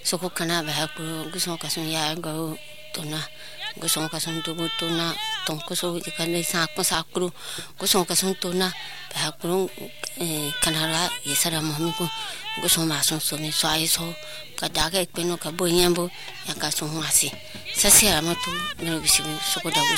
soko kana ba ku gusto ka sun ya go tona gusto ka sun tu tona tong ko so ka nei sakru gusto ka sun tona ba ku kanara yesara mami ko gusto ma sun so mi so ai so ka daga peno ka bo nyambo ya ka sun asi sasi ama tu no bisi soko da